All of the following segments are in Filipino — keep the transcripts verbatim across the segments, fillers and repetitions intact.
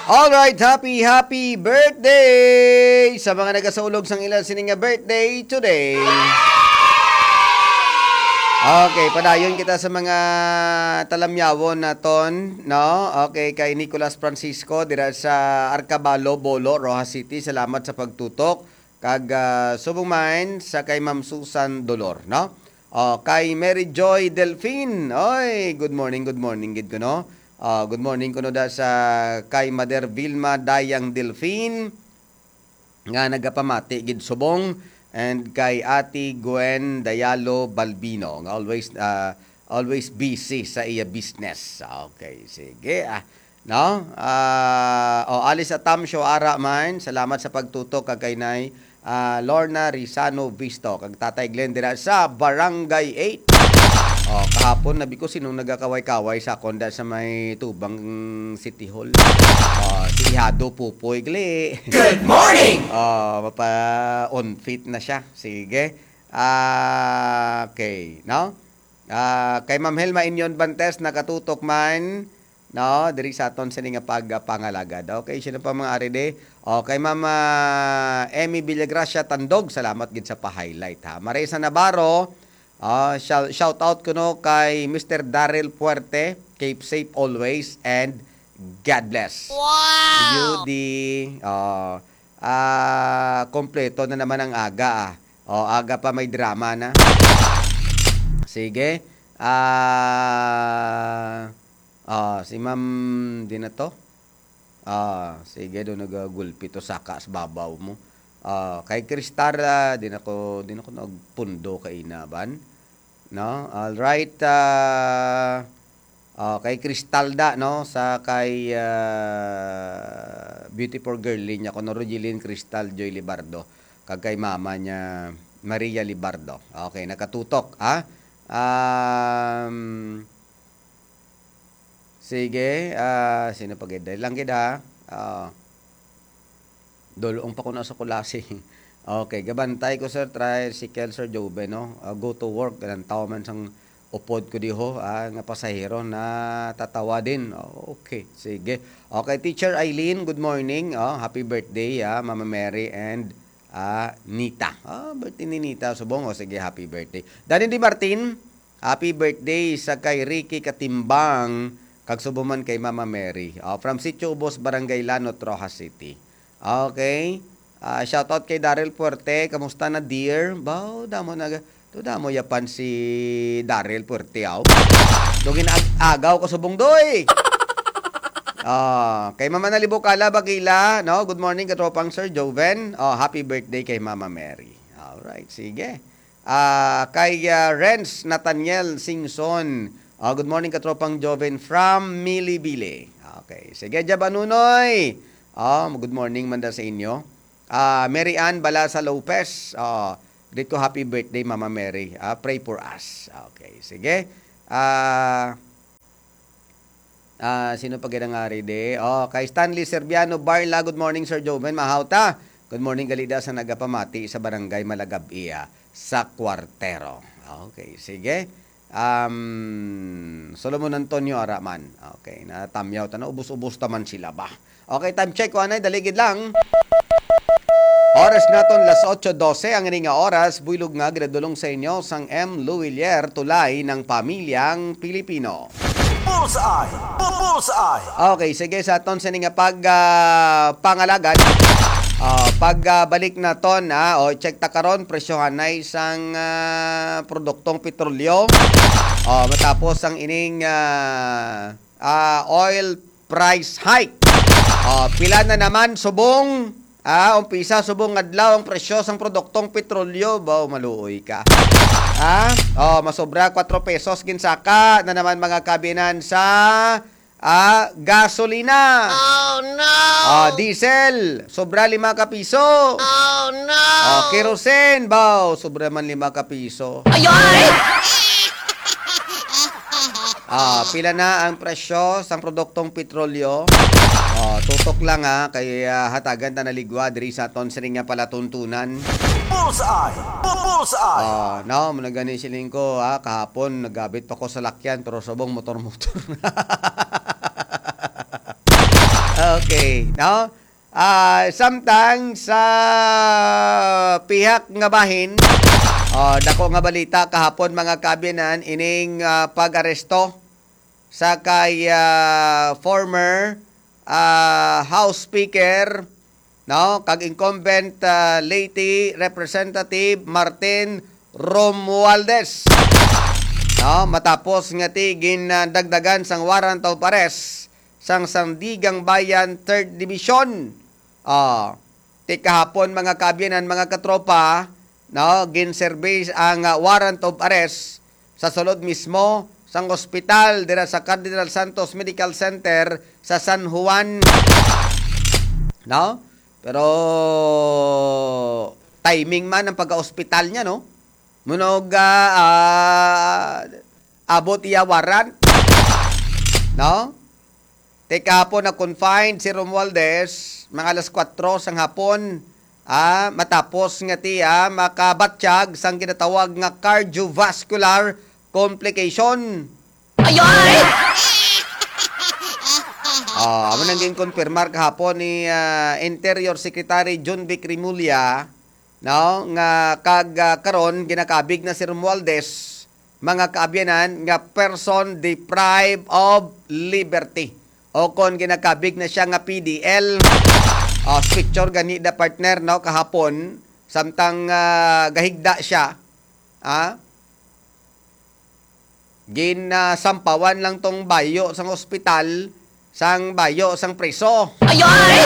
Alright, happy, happy birthday sa mga nagasaulog sang ilang sining nga birthday today. Okay, padayon kita sa mga talamyawon naton, no? Okay, kay Nicolas Francisco dira sa Arcabalo, Bolo, Rojas City. Salamat sa pagtutok. Kag uh, subong main sa kay Ma'am Susan Dolor, no? Oh, kay Mary Joy Delphine. Oy, good morning, good morning gid ko, no? Uh, good morning kuno da sa kay Mother Vilma Dayang Delphine nga nagapamati gid subong, and kay Ate Gwen Dayalo Balbino nga always uh, always busy sa iya business. Okay, sige ah. No? Uh, oh, alis sa Tamsyo ara man. Salamat sa pagtutok kag kay Nay uh, Lorna Rizano Visto kag Tatay Glenn dira sa Barangay eight. Oh, kahapon nabi ko sinong nagakaway-kaway sa konda sa may Tubang City Hall. Oh, si Hado Pupoy gali. Good morning. Oh, mapa on fit na siya. Sige. Ah, uh, okay, no? Ah, uh, kay Ma'am Helma Inyon Bantes nakatutok man, no, diri sa aton sa nga pagpangalagad. Okay, sino pa mga ari de? Okay, Ma'am uh, Emmy Villagracia Tandog, salamat gid sa pa-highlight ha. Marisa Navarro, Uh, shout, shout out ko no kay Mister Daryl Puerte, keep safe always and God bless. Wow! You di uh, uh, kompleto na naman ang aga ah. Oh, aga pa may drama na. Sige. Ah uh, uh, si Ma'am di na to. Ah, uh, sige do nagagulpi to saka sa babaw mo. Uh, kay Cristar uh, din ako din ako nagpundo kay Inaban, no? All right, uh, uh, kay Cristalda, no, sa kay uh, beautiful girl niya ko no, Rogelyn Cristal Joy Libardo kag kay mama niya Maria Libardo. Okay, nakatutok ha. Um, sige, uh, sino pa gid lang gid ha. Uh, Dolong pa ko na sa kulasi. Okay, gabantay ko sir, tricycle sir Jobe, no? Uh, go to work, ganang tao man sang upod ko diho, ah, nga pasahero na tatawa din. Oh, okay, sige. Okay, Teacher Eileen, good morning. Oh, happy birthday, ah, Mama Mary and ah, Nita. Ah, birthday ni Nita. Subong, oh, sige, happy birthday. Danny Di Martin, happy birthday sa kay Ricky Katimbang, kag subuman kay Mama Mary. Oh, from Sitio Ubos, Barangay Lanot, Rojas City. Okay. Uh, shout out kay Daryl Puerte. Kamusta na dear? Bao, damo na. To damo yapan si Daryl Puerte aw. Dugin ag agaw ko subong doy. Ah, uh, kay Mama Nalibokala Bagila, no? Good morning katropang Sir Joven. Oh, happy birthday kay Mama Mary. All right, sige. Ah, uh, kay uh, Renz Nathaniel Singson. Oh, good morning katropang Joven from Milibile. Okay, sige Jabanunoy. Oh, good morning manda sa inyo. Ah, uh, Mary Ann Balasa Lopez. Oh, great ko happy birthday Mama Mary. Uh, pray for us. Okay, sige. Ah, uh, uh, sino pa gidangari de? Oh, kay Stanley Serbiano Barla. Good morning Sir Joven Mahauta. Good morning galida sa nagapamati sa Barangay Malagab-iya sa Kwartero. Okay, sige. Um, Solomon Antonio Araman. Okay, na tamyaw ta na ubos-ubos taman sila ba. Okay, time check ko anay daligid lang. Oras naton las eight twelve ang nga oras buylog nga gradulong sa inyo sang M. Luwilier tulay ng pamilyang Pilipino. Bullseye! Bullseye! Okay, sige sa aton sa nga pag uh, pangalagan. Uh, pag uh, balik na ton ha, o check ta karon presyohan na isang uh, produktong petrolyo. Uh, matapos ang ining uh, uh, oil price hike. Uh, pila na naman subong, ah, umpisa subong adlaw ang presyo sang produktong petrolyo, baw maluoy ka. Ha? Oh, masobra four pesos ginsaka na naman mga kabinan sa ah, gasolina. Oh no. Ah, diesel, sobra lima ka piso. Oh no. Ah, kerosene, baw, sobra man lima ka piso. Ayoy! Ah, pila na ang presyo sang produktong petrolyo? Oh, tutok lang ha, kay uh, hatagan ta naligwa diri sa aton sa nga palatuntunan. Bullseye! Bullseye! Oh, no, managani siling ko ha, kahapon nagabit pa ko sa lakyan pero subong motor-motor. Okay, no? Ah, samtang sa pihak nga bahin, oh, dako nga balita kahapon mga kabinan ining ah, pag-aresto sa kay ah, former ah, House Speaker, no, kag incumbent ah, Leyte Representative Martin Romualdez. No, matapos nga ti ginadagdagan sang warrant of arrest sang Sandigang Bayan third Division. Ah, ti kahapon mga kabiyanan, mga katropa, no, gin-service ang uh, warrant of arrest sa sulod mismo sang ospital dira sa Cardinal Santos Medical Center sa San Juan. No? Pero timing man ang pagka-ospital niya, no? Munog uh, uh, abot iya warrant. No? Teka po na confined si Romualdez mga alas kwatro sang hapon, ah, matapos nga ti ah, makabatsyag sang ginatawag nga cardiovascular complication. Ayoy! Ah, amo nang ginkonfirmar kahapon ni ah, Interior Secretary John Vic Rimulya, no, nga kag ah, karon ginakabig na si Romualdez mga kaabyanan nga person deprived of liberty. O kon ginakabig na siya nga P D L, uh, picture gani da partner, no, kahapon samtang uh, gahigda siya, ah, gin uh, sampawan lang tong bayo sang ospital, sang bayo sang preso. Ayoy!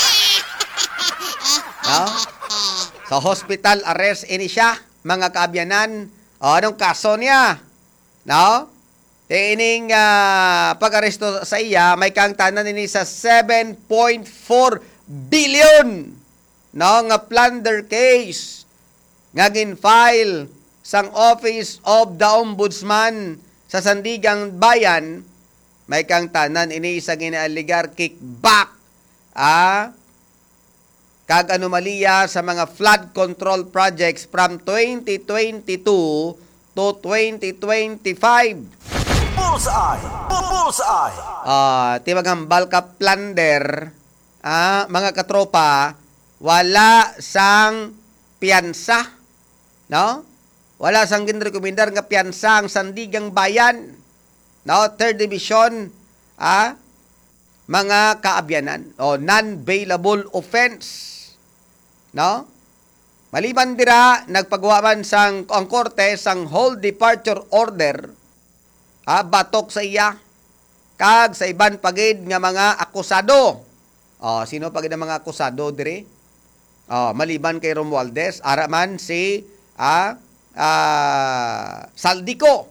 No? Sa hospital arrest ini siya mga kaabyanan. O anong kaso niya? No? Tining uh, pag-aresto sa iya, may kang tanan nini sa seven point four billion, no, nga plunder case nga gin-file sang Office of the Ombudsman sa Sandigang Bayan. May kang tanan ini sa ginaaligar kickback, ah, kag anomalya sa mga flood control projects from twenty twenty-two to twenty twenty-five. Bullseye! Bullseye! Ah, ti maghambal ka plunder, ah, mga katropa, wala sang piyansa, no? Wala sang ginrekomendar nga piyansa ang Sandigang Bayan, no? Third Division, ah, mga kaabyanan o non-bailable offense, no? Maliban dira nagpagawa man sang ang korte sang whole departure order, ah, batok sa iya kag sa iban pagid nga mga akusado. Oh, sino pagid ang mga akusado dire? Oh, maliban kay Romualdez, ara man si ah, ah, Saldico.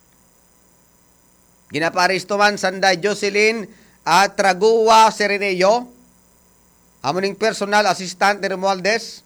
Ginaparesto man Sanda Jocelyn at Tragua Sereneo, amuning personal assistant ni Romualdez.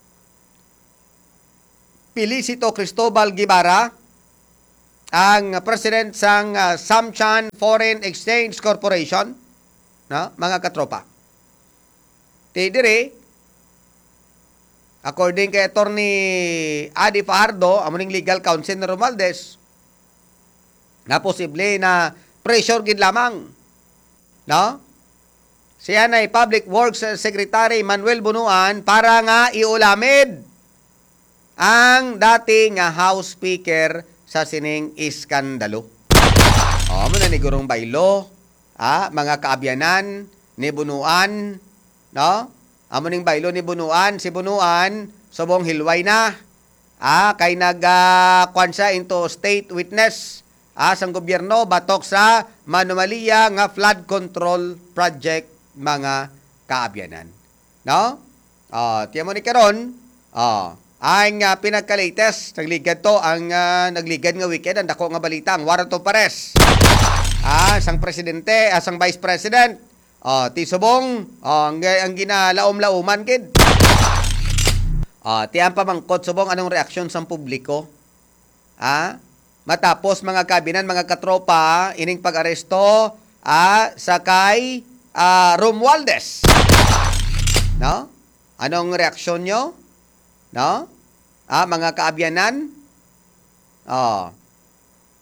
Felicito Cristobal Guevara, ang president sang uh, Samchan Foreign Exchange Corporation, no, mga katropa. Ti dire, according kay Attorney Adi Fajardo, amuning legal counsel ni Romualdez, na posible na pressure gid lamang, no? Siya na Public Works Secretary Manuel Bunuan para nga iulamid ang dating nga House Speaker sa sining iskandalo. O, mo na ni Gurong Baylo, ah, mga kaabyanan ni Bunuan, no? Amo ning Baylo ni Bunuan, si Bunuan, subong hilway na, ah, kay nag-kwan uh, siya into state witness, ah, sang gobyerno, batok sa manumalia nga flood control project, mga kaabyanan. No? O, tiyan mo ni karon, o, ang uh, pinagka-latest, nagligad to, ang uh, nagligad nga weekend, ang dako nga balita, ang warrant of arrest. Ah, sang presidente, ah, sang vice president, oh, ti subong, oh, ang, ang ginalaom-lauman kid. Oh, ti ang pamangkot subong, anong reaksyon sang publiko? Ah, matapos mga kabinan, mga katropa, ining pag-aresto, ah, sa kay ah, Romualdez. No? Anong reaksyon nyo? No? Ah, mga kaabyanan? Oh.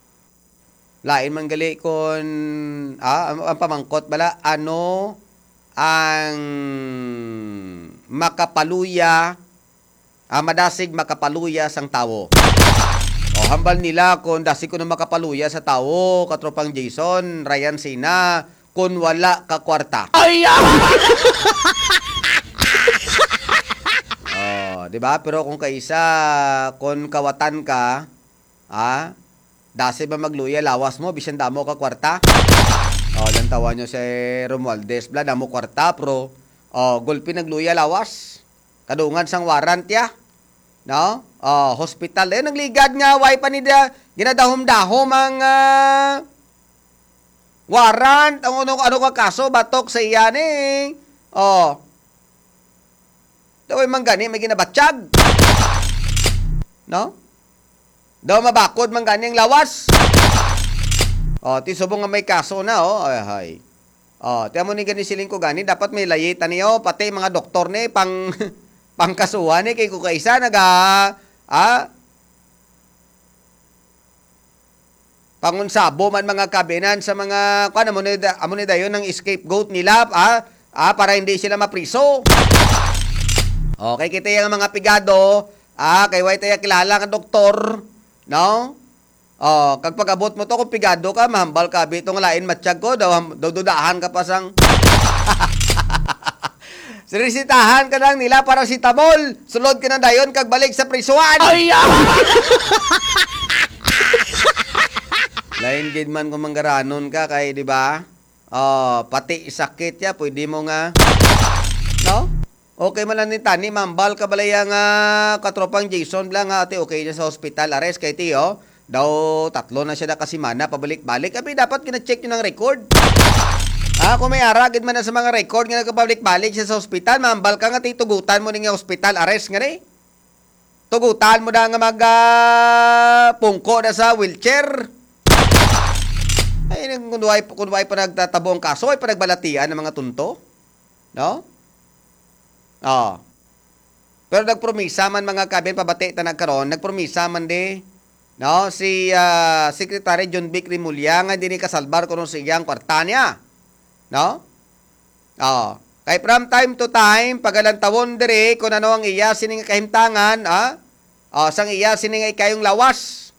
Lain man gali kon ah ang, ang pamangkot bala ano ang makapaluya, ah, madasig makapaluya sang tawo. O, hambal nila kung dasig ko na makapaluya sa tawo, katropang Jason, Ryan Sina, kung wala ka kwarta. Ay, Oh, 'di ba? Pero kung kaisa kung kawatan ka, ah, dase ba magluya lawas mo bisan damo ka kwarta? Oh, lang tawa nyo si Romualdez, bla damo kwarta pro. Oh, gulpi nagluya lawas. Kadungan sang warrant ya. No? Oh, hospital eh nagligad nga way pa ni da ginadahom-dahom ang uh, warrant. Ang ano ano ka kaso batok sa iyan eh. Oh. Daw ay manggani may ginabatsyag. No? Daw mabakod manggani ang lawas. Oh, ti subong nga may kaso na oh. Ay hay. Oh, tiyan mo ni gani siling ko gani dapat may layita niyo pati mga doktor ni pang pangkasuhan ni kay ko kaisa naga ah pangunsabo man mga kabinan sa mga kuan mo ni amo ni dayon ng scapegoat nila ah, ah para hindi sila mapriso. Okay, kita yung mga pigado, ah, kay way tayo kilala ka doktor, no? Oh, kag pag-abot mo to kung pigado ka, mahambal ka, bitong lain matsyag ko, daw, daw dudahan ka pa sang... Sinisitahan ka lang nila para si Tamol, sulod ka na dayon, kag balik sa prisuan! ay, Lain gid man kung manggaranon ka, kay, di ba? Oh, pati sakit ya, pwede mo nga, no? Okay man lang ni Tani, mambal ka balaya nga katropang Jason lang nga ate okay niya sa hospital arrest kay Tio. Daw tatlo na siya na kasimana pabalik-balik. Abi dapat kina-check niyo ng record. Ah, kung may aragid man na sa mga record nga nagpabalik-balik siya sa hospital, mambal ka nga titugutan mo ning hospital arrest nga ni. Tugutan mo na nga mag uh, pungko na sa wheelchair. Ay kung duay kung duay pa nagtatabo ang kaso ay pa nagbalatian ng mga tunto. No? Oh. Pero nagpromisa man mga kabin pabati ta nagkaron, nagpromisa man di no si uh, Secretary John Vic Rimulya nga dinhi kasalbar kuno sa iyang kwarta niya. No? Oh. Kay from time to time pagalantawon diri kun ano ang iya sining kahimtangan, ah? Oh, sang iya sining kayong lawas.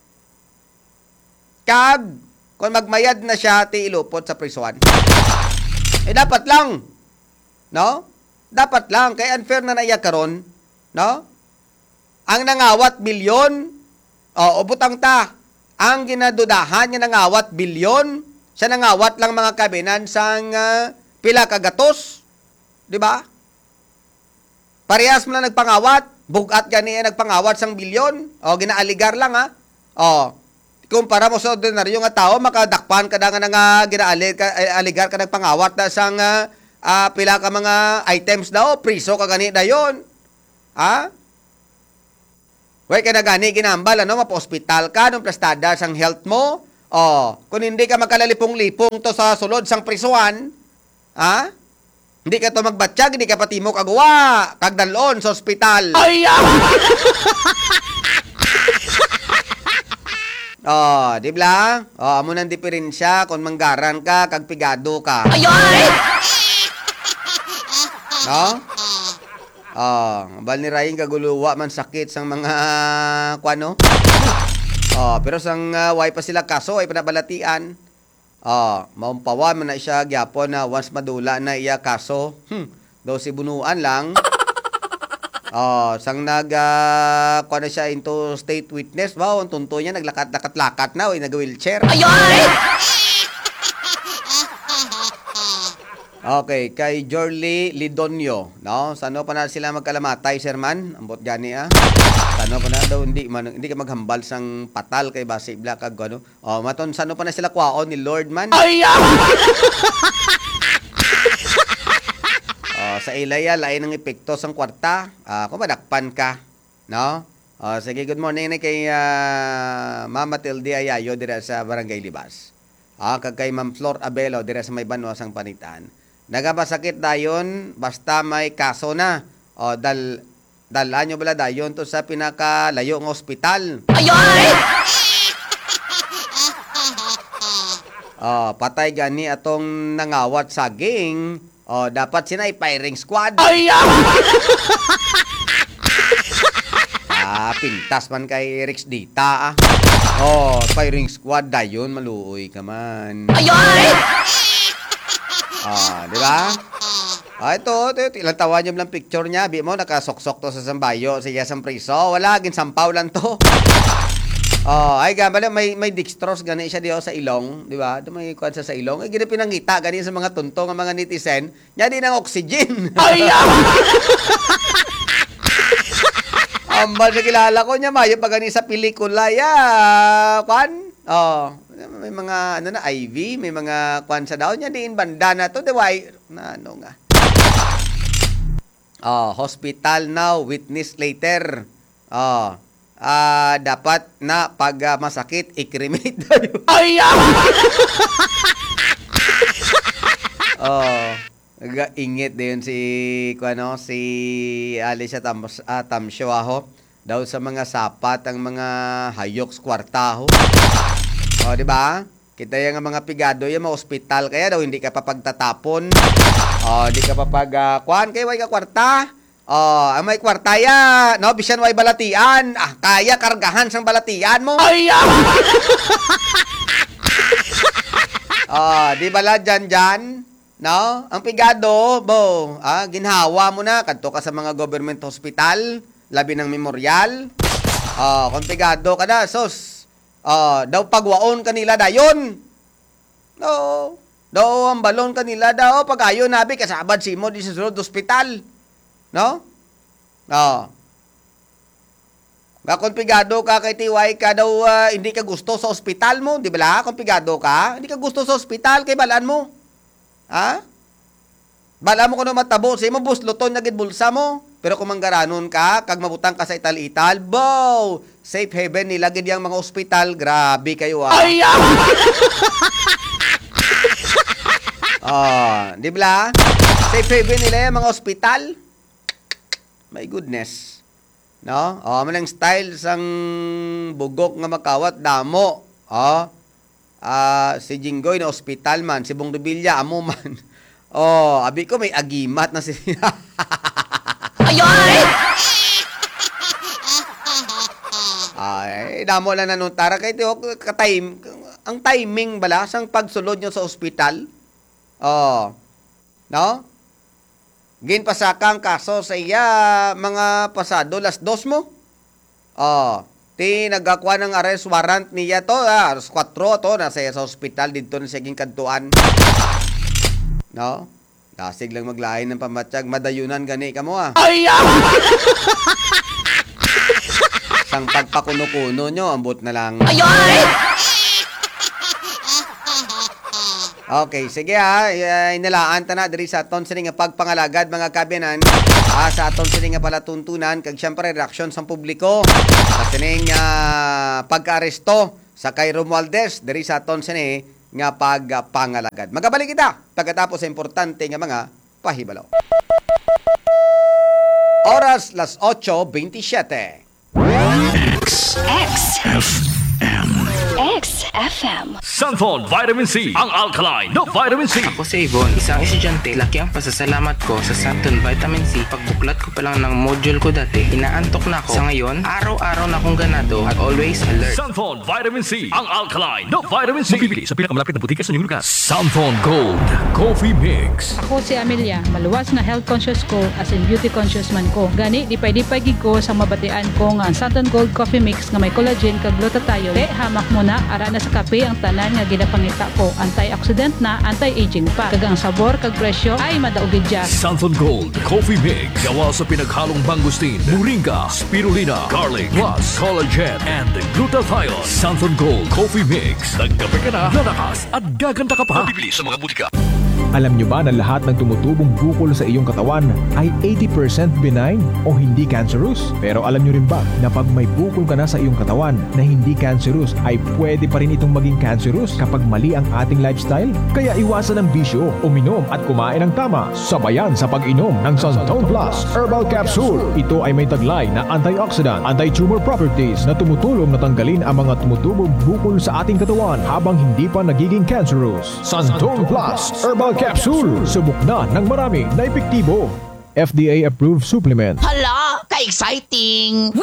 Kag kung magmayad na siya ti ilupot sa prisuan. Eh dapat lang. No? Dapat lang, kay unfair na naiya karon, no? Ang nangawat bilyon, o ubutang ta, ang ginadudahan niya nangawat bilyon, siya nangawat lang mga kabinan sang uh, pila kagatos, di ba? Parehas mo lang nagpangawat, bugat gani nagpangawat sang bilyon, o ginaaligar lang ha, o kumpara mo sa ordinaryo nga tao, makadakpan ka na nga nga ginaaligar ka nagpangawat na sang uh, Ah, pila ka mga items daw, priso ka gani dayon. Ha? Way ka na gani ginambal ano, mapa-hospital ka nung plastada sang health mo. Oh, kung hindi ka makalalipong-lipong to sa sulod sang prisuan, ha? Hindi ka to magbatsyag, hindi ka pati mo kagawa, kagdalon sa ospital. ay, Oh, di ba? Oh, amo nang diferensya kung manggaran ka, kag pigado ka. ay, ay, No? Oh, bal ni Ryan kaguluwa man sakit sang mga kuano. Oh, pero sang uh, way pa sila kaso ay panabalatian. Oh, maumpawan man na siya gyapon na once madula na iya kaso. Hmm, daw si bunuan lang. Oh, sang nag uh, kuano siya into state witness, wow, ang tunto niya naglakat-lakat na, oy, nag-wheelchair. ay, ay, Okay, kay Jorly Lidonio, no? Sano pa na sila magkalamatay, Sherman? Ambot gani ah. Sano pa na daw hindi man hindi ka maghambal sang patal kay base black kag ano. Oh, maton sano pa na sila kwaon ni Lord man? ay, Oh, sa ilaya lain ang epekto sang kwarta. Ah, kung madakpan ka, no? Oh, sige, good morning na kay uh, Mama Tilde Ayayo dira sa Barangay Libas. Ah, kag kay Ma'am Flor Abelo dira sa may Banwa sang Panitan. Nagapasakit dayon basta may kaso na. O dal dala nyo bala dayon to sa pinakalayo ng ospital. ay, ay, O patay gani atong nangawat saging. Oh, dapat sina firing squad. Ay, Ah, pintas man kay Rex Dita ah. Oh, firing squad dayon maluoy ka man. ay, ay! Ah, di ba? Ah, ito, ito, ilang tawa niyo lang picture niya. Bi mo, nakasoksok to sa sambayo. Siya sa priso. Wala, ginsampaw lang to. Oh, ay gambala may may dextrose gani siya diyo sa ilong, di ba? Do may kuan sa sa ilong. Ay gini pinangita gani sa mga tunto nga mga netizen, nya di ng oxygen. Ay, Ambal sa kilala ko niya mayo pag gani sa pelikula ya, kuan. Oh, may mga ano na I V, may mga kuan sa daw niya diin banda na to, di ba? Na ano nga. Oh, hospital now, witness later. Oh. Ah, dapat na pag uh, masakit i-cremate. ay, Oh, nag-ingit din si kuano si Alicia Tam uh, Tamsyo aho daw sa mga sapat ang mga hayok sa kwarta ho. Oh, di ba? Kita yung mga pigado yung mga ospital kaya daw hindi ka pa pagtatapon. Oh, di ka pa pag uh, kuan kay way ka kwarta. Oh, ang may kwartaya, no, bisan way balatian. Ah, kaya kargahan sang balatian mo. ay, Oh, di bala dyan dyan, no? Ang pigado, bo, ah, ginhawa mo na kadto ka sa mga government hospital, labi ng memorial. Oh, kung pigado ka na, sos. Oh, daw pagwaon kanila dayon. No. Daw ang balon kanila daw pag ayo nabi kasabad simo di sa sulod hospital. No? No. Kakonpigado ka kay T Y ka daw uh, hindi ka gusto sa ospital mo, di ba la? Konpigado ka, hindi ka gusto sa ospital kay balaan mo. Ha? Balaan mo kuno matabo, say mo busluton na gid bulsa mo. Pero kung manggaranon ka, kag mabutang ka sa ital-ital, bow! Safe haven nila gid yang mga ospital, grabe kayo ah. ay, Oh, di ba? Safe haven nila yung mga ospital. My goodness. No? Oh, manang style sang bugok nga makawat damo. Oh. Ah, si Jinggoy na ospital man, si Bong Revilla amo man. Oh, abi ko may agimat na si ay, ay! Ay, damo lang nanuntara kay tiyo ka-time. Ang timing bala sang pagsulod nyo sa ospital. Oh. No? Gin pasakang kaso sa iya mga pasado las dos mo. Oh, ti nagakuha ng arrest warrant niya to, ah, alas kwatro to nasa sa ospital dito na siya ginkantuan. No? Dasig lang maglain ng pamatsyag, madayunan gani kamo ah. Ay, Sang pagpakuno-kuno nyo, ambot na lang. ay, ay! Okay, sige ha. Uh, inalaan ta na diri sa aton sini nga pagpangalagad mga kabiyanan. Ah, sa aton sini nga palatuntunan kag syempre reaksyon sa publiko sa sini nga pag-aresto sa kay Romualdez diri sa aton sini nga pagpangalagad. Magabalik kita pagkatapos sa importante nga mga pahibalo. Oras las eight twenty-seven. X X F M. Sanford Vitamin C, ang alkaline na vitamin C. Ako si Yvonne, isang estudyante. Laki ang pasasalamat ko sa Santon Vitamin C. Pagbuklat ko pa lang ng module ko dati, inaantok na ako. Sa ngayon, araw-araw na akong ganado at always alert. Sanford Vitamin C, ang alkaline na vitamin C. Mabibili sa pinakamalapit na butika sa inyong lugar. Sanford Gold Coffee Mix. Ako si Amelia, maluwas na health conscious ko as in beauty conscious man ko. Gani, dipay-dipay gid ko sa mabatian ko nga Santon Gold Coffee Mix nga may collagen kag glutathione. Te, hamak mo na, ara na sa kape ang tanan nga ginapangita ko. Antioxidant na, anti-aging pa. Kag ang sabor kag presyo ay madaugid dya. Sanford Gold Coffee Mix. Gawa sa pinaghalong mangustin, moringa, spirulina, garlic, plus collagen and glutathione. Sanford Gold Coffee Mix. Nagkape ka na, lalakas at gaganda ka pa. Mabibili sa mga butika. Alam nyo ba na lahat ng tumutubong bukol sa iyong katawan ay eighty percent benign o hindi cancerous? Pero alam nyo rin ba na pag may bukol ka na sa iyong katawan na hindi cancerous ay pwede pa rin itong maging cancerous kapag mali ang ating lifestyle? Kaya iwasan ang bisyo, uminom at kumain ng tama. Sabayan sa pag-inom ng Santon Plus Herbal Capsule. Ito ay may taglay na antioxidant, anti-tumor properties na tumutulong na tanggalin ang mga tumutubong bukol sa ating katawan habang hindi pa nagiging cancerous. Santon Plus Herbal Capsule. Subok na ng marami na epektibo. F D A approved supplement. Hala, ka-exciting!